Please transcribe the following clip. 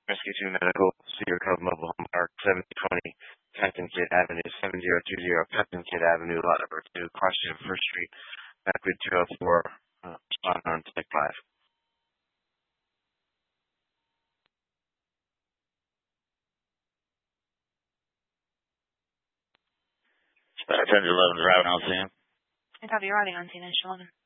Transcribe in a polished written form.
Rescue 2 Medical, Cedar Cove Mobile Home Park, 7020 Captain Kidd Avenue, 7020 Captain Kidd Avenue, lot number 2, Crossing First Street, Backwood 204, on Tech 5. 10 to 11 driving on scene. I copy, you're riding on scene, 11.